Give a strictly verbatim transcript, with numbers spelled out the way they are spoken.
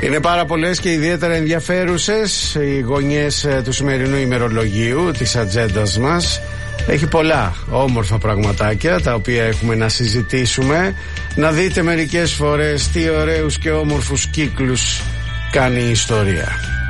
Είναι πάρα πολλές και ιδιαίτερα ενδιαφέρουσες οι γωνιές του σημερινού ημερολογίου, της ατζέντας μας. Έχει πολλά όμορφα πραγματάκια τα οποία έχουμε να συζητήσουμε. Να δείτε μερικές φορές τι ωραίους και όμορφους κύκλους κάνει η ιστορία.